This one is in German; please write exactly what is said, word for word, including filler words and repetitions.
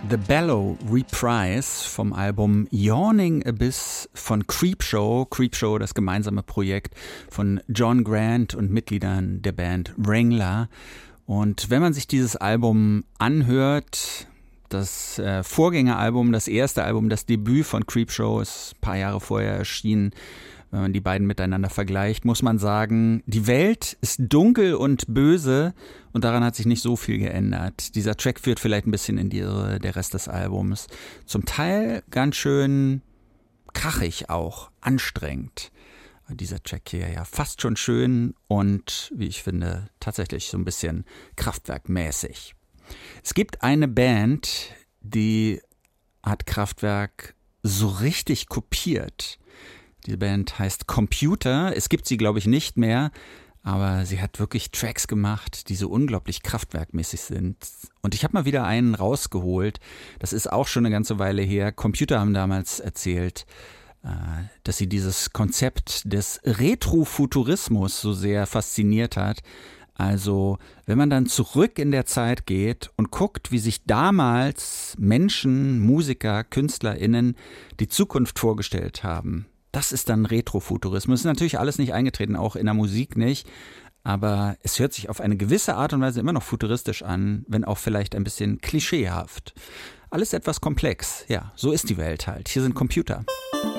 The Bellow Reprise vom Album Yawning Abyss von Creepshow. Creepshow, das gemeinsame Projekt von John Grant und Mitgliedern der Band Wrangler. Und wenn man sich dieses Album anhört, das äh, Vorgängeralbum, das erste Album, das Debüt von Creepshow ist ein paar Jahre vorher erschienen. Wenn man die beiden miteinander vergleicht, muss man sagen, die Welt ist dunkel und böse und daran hat sich nicht so viel geändert. Dieser Track führt vielleicht ein bisschen in die Irre, der Rest des Albums. Zum Teil ganz schön krachig auch, anstrengend. Dieser Track hier ja fast schon schön und, wie ich finde, tatsächlich so ein bisschen Kraftwerk-mäßig. Es gibt eine Band, die hat Kraftwerk so richtig kopiert. Die Band heißt Computer. Es gibt sie, glaube ich, nicht mehr, aber sie hat wirklich Tracks gemacht, die so unglaublich kraftwerkmäßig sind. Und ich habe mal wieder einen rausgeholt. Das ist auch schon eine ganze Weile her. Computer haben damals erzählt, dass sie dieses Konzept des Retrofuturismus so sehr fasziniert hat. Also, wenn man dann zurück in der Zeit geht und guckt, wie sich damals Menschen, Musiker, KünstlerInnen die Zukunft vorgestellt haben. Das ist dann Retrofuturismus. Ist natürlich alles nicht eingetreten, auch in der Musik nicht. Aber es hört sich auf eine gewisse Art und Weise immer noch futuristisch an, wenn auch vielleicht ein bisschen klischeehaft. Alles etwas komplex. Ja, so ist die Welt halt. Hier sind Computer.